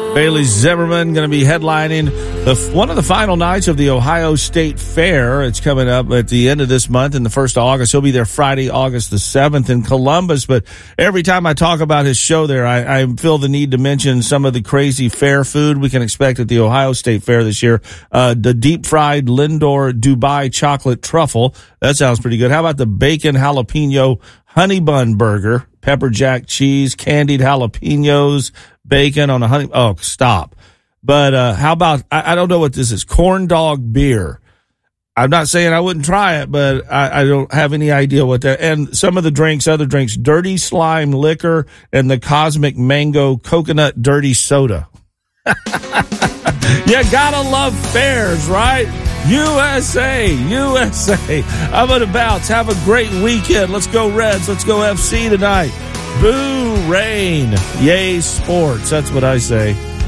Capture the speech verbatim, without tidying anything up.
Bailey Zimmerman going to be headlining the, one of the final nights of the Ohio State Fair. It's coming up at the end of this month and the first of August. He'll be there Friday, August the seventh in Columbus. But every time I talk about his show there, I, I feel the need to mention some of the crazy fair food we can expect at the Ohio State Fair this year. Uh, the deep fried Lindor Dubai chocolate truffle. That sounds pretty good. How about the bacon jalapeno honey bun burger? Pepper jack cheese, candied jalapenos, bacon on a honey. Oh, stop. But uh, how about, I, I don't know what this is, corn dog beer. I'm not saying I wouldn't try it, but I, I don't have any idea what that. And some of the drinks, other drinks, dirty slime liquor and the cosmic mango coconut dirty soda. You gotta love fairs, right? U S A, U S A. I'm going to bounce. Have a great weekend. Let's go Reds. Let's go F C tonight. Boo, rain. Yay, sports. That's what I say.